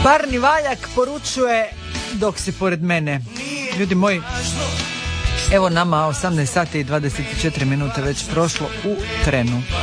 Parni Valjak poručuje dok si pored mene. Ljudi moji, evo nama 18 sati i 24 minute već prošlo u trenu.